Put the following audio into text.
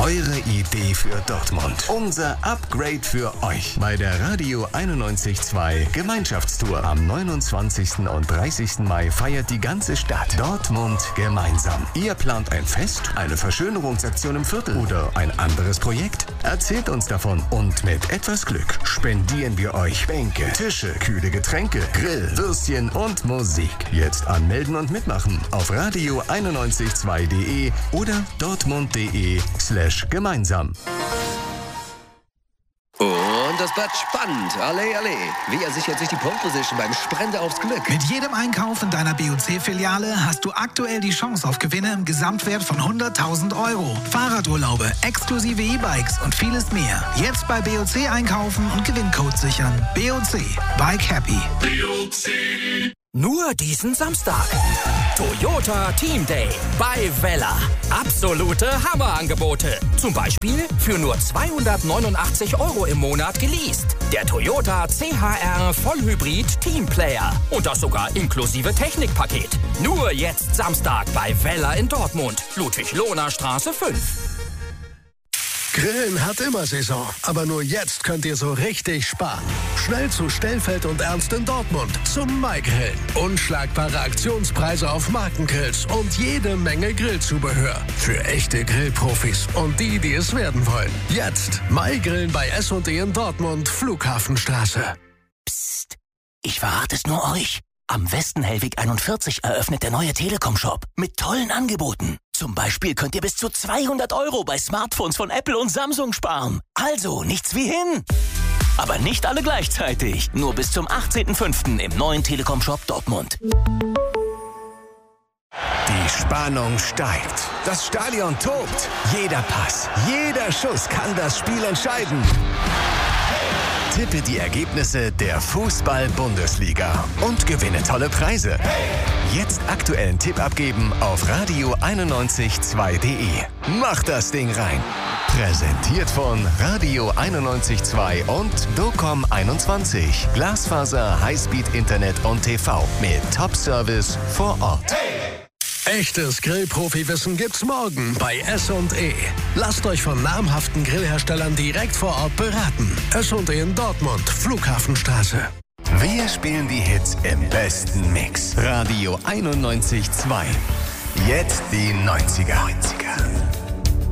Eure Idee für Dortmund. Unser Upgrade für euch. Bei der Radio 91.2 Gemeinschaftstour. Am 29. und 30. Mai feiert die ganze Stadt Dortmund gemeinsam. Ihr plant ein Fest, eine Verschönerungsaktion im Viertel oder ein anderes Projekt? Erzählt uns davon und mit etwas Glück spendieren wir euch Bänke, Tische, kühle Getränke, Grill, Würstchen und Musik. Jetzt anmelden und mitmachen auf radio912.de oder dortmund.de/gemeinsam. Und das bleibt spannend. Alle. Wie sichert sich die Pole Position beim Sprint aufs Glück? Mit jedem Einkauf in deiner BOC-Filiale hast du aktuell die Chance auf Gewinne im Gesamtwert von 100.000 Euro. Fahrradurlaube, exklusive E-Bikes und vieles mehr. Jetzt bei BOC einkaufen und Gewinncode sichern. BOC. Bike Happy. BOC. Nur diesen Samstag. Toyota Team Day bei Vella. Absolute Hammerangebote. Zum Beispiel für nur 289 Euro im Monat geleast. Der Toyota CHR Vollhybrid Teamplayer. Und das sogar inklusive Technikpaket. Nur jetzt Samstag bei Vella in Dortmund. Ludwig-Lohner-Straße 5. Grillen hat immer Saison, aber nur jetzt könnt ihr so richtig sparen. Schnell zu Stellfeld und Ernst in Dortmund zum Maigrillen. Unschlagbare Aktionspreise auf Markengrills und jede Menge Grillzubehör. Für echte Grillprofis und die es werden wollen. Jetzt Maigrillen bei S&E in Dortmund, Flughafenstraße. Psst, ich verrate es nur euch. Am Westenhellweg 41 eröffnet der neue Telekom-Shop mit tollen Angeboten. Zum Beispiel könnt ihr bis zu 200 Euro bei Smartphones von Apple und Samsung sparen. Also nichts wie hin. Aber nicht alle gleichzeitig. Nur bis zum 18.05. im neuen Telekom-Shop Dortmund. Die Spannung steigt. Das Stadion tobt. Jeder Pass, jeder Schuss kann das Spiel entscheiden. Tippe die Ergebnisse der Fußball-Bundesliga und gewinne tolle Preise. Jetzt aktuellen Tipp abgeben auf radio912.de. Mach das Ding rein. Präsentiert von Radio 91.2 und Docom21. Glasfaser, Highspeed, Internet und TV mit Top-Service vor Ort. Echtes Grillprofi-Wissen gibt's morgen bei S&E. Lasst euch von namhaften Grillherstellern direkt vor Ort beraten. S&E in Dortmund, Flughafenstraße. Wir spielen die Hits im besten Mix. Radio 91.2. Jetzt die 90er.